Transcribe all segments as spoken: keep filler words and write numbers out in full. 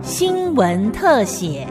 新闻特写。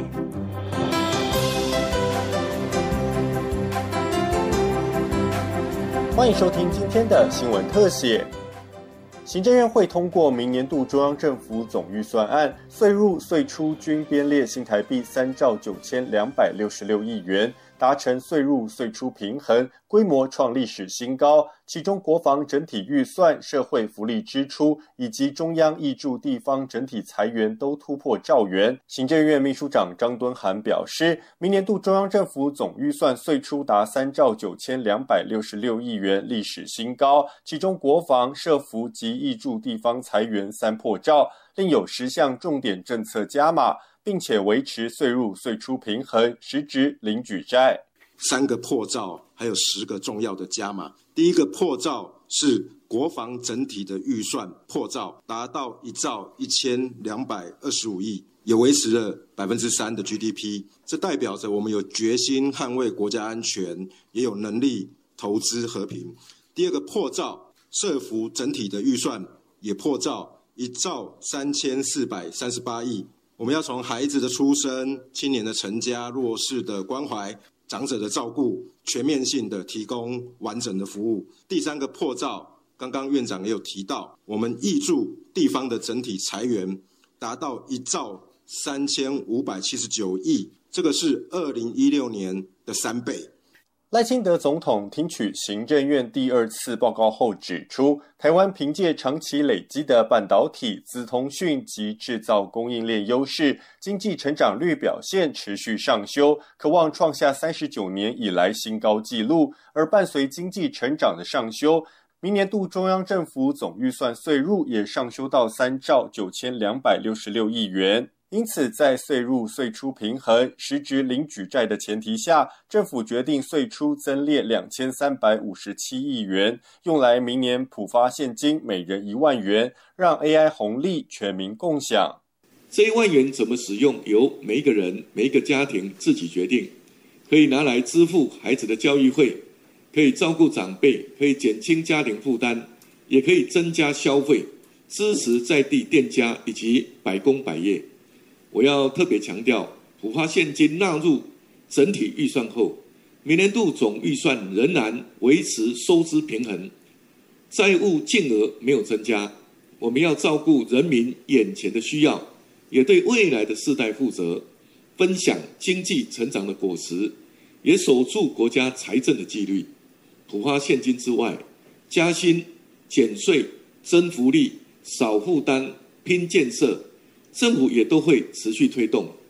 欢迎收听今天的新闻特写。行政院会通过明年度中央政府总预算案，岁入岁出均编列新台币三兆九千两百六十六亿元，达成岁入岁出平衡，规模创历史新高。其中国防整体预算、社会福利支出以及中央挹注地方整体财源都突破兆元。行政院秘书长张敦涵表示，明年度中央政府总预算岁出达三兆九千两百六十六亿元，历史新高。其中国防、社福及挹注地方财源三破兆，另有十项重点政策加码，并且维持岁入岁出平衡，实质零举债。 三个破兆，还有十个重要的加码。第一个破兆是国防整体的预算破兆，达到一兆一千两百二十五亿，也维持了百分之三的 G D P。这代表着我们有决心捍卫国家安全，也有能力投资和平。第二个破兆，社福整体的预算也破兆，一兆三千四百三十八亿。我们要从孩子的出生、青年的成家、弱势的关怀、长者的照顾，全面性的提供完整的服务。第三个破兆，刚刚院长也有提到，我们挹注地方的整体财源达到一兆三千五百七十九亿，这个是二零一六年的三倍。 赖清德总统听取行政院第二次报告后指出，台湾凭借长期累积的半导体、资通讯及制造供应链优势，经济成长率表现持续上修，可望创下三十九年以来新高纪录。而伴随经济成长的上修，明年度中央政府总预算岁入也上修到三兆九千两百六十六亿元。因此，在岁入岁出平衡、实质零举债的前提下，政府决定岁出增列两千三百五十七亿元，用来明年普发现金每人一万元，让 A I 红利全民共享。 这一万元怎么使用，由每一个人、每一个家庭自己决定，可以拿来支付孩子的教育费，可以照顾长辈，可以减轻家庭负担，也可以增加消费，支持在地店家以及百工百业。我要特别强调，普发现金纳入整体预算后，明年度总预算仍然维持收支平衡，债务净额没有增加。我们要照顾人民眼前的需要，也对未来的世代负责，分享经济成长的果实，也守住国家财政的纪律。普发现金之外，加薪、减税、增福利、少负担、拼建设，政府也都会持续推动。